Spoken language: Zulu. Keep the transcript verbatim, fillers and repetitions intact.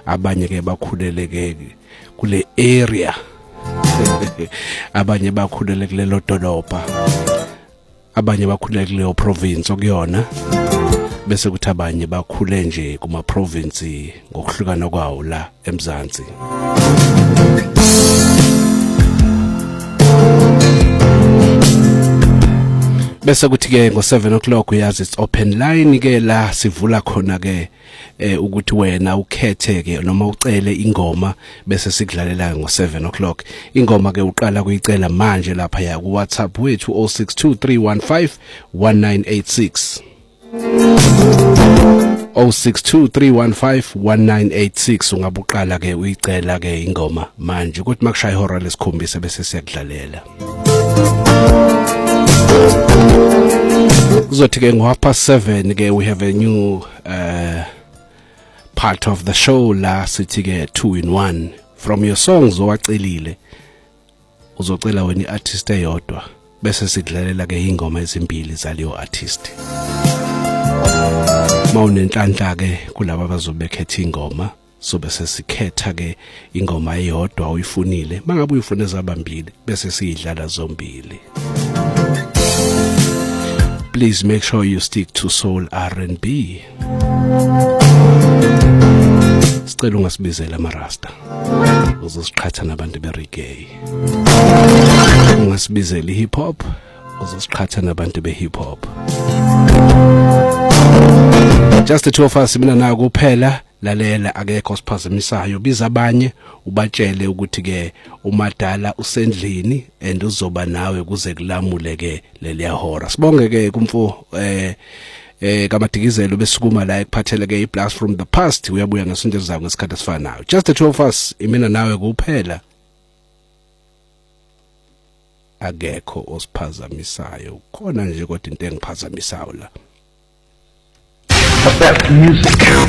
abanye ke bakhuleleke kule area abanye bakhulele kulelo dolobha abanye bakhulele kuleyo province okuyona bese kuthi abanye bakhule nje kuma province ngokuhlukana kwawo la eMzansi. Bese kuthi ke ngo seven o'clock uyazi it's open line ke la sivula khona ke eh ukuthi wena ukhethe ke noma ucele ingoma bese sikudlalela ngo seven o'clock. Ingoma ke uqala kuyicela manje lapha ya ku WhatsApp wethu zero six two three one five one nine eight six zero six two three one five one nine eight six. Ungabuqala ke uyicela ke ingoma manje ukuthi makushaya ihora lesikhombisa bese siyakudlalela. Kuzothi ke ngo half past seven ke we have a new uh, part of the show la sithi ke two in one. From your songs owacelile uzocela wena iartist eyodwa bese sidlalela ke ingoma ezimbili zaleyo artist. Mawunenhlanhla ke kulabo abazobekhetha ingoma so bese sikhetha ke ingoma eyodwa uyifunile mangabe uyifuna ezabambili bese siyidlala zombili. Please make sure you stick to soul R and B. Sicela ungasibizela amarasta uzosiqhatha nabantu bereggae. Ungasibizela hip hop uzosiqhatha nabantu be hip hop. Just the two of us mina na kuphela lalela akekho siphazamisayo. Biza abanye ubatshele ukuthi ke umadala usendlini and uzoba nawe kuze kulamule ke leli hora. Sibonge ke kumfu eh eh kaMadikizelo besukuma la ekuphathele ke iblast from the past. Uyabuya ngesonto ezayo ngesikhathi esifanayo. Just the two of us imina nawe kuphela akekho osiphazamisayo. Khona nje kodwa into engiphazamisayo la. The best music.